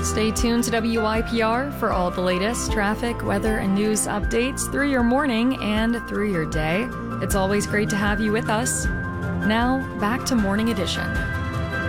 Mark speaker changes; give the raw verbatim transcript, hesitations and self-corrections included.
Speaker 1: Stay tuned to W I P R for all the latest traffic, weather, and news updates through your morning and through your day. It's always great to have you with us. Now, back to Morning Edition.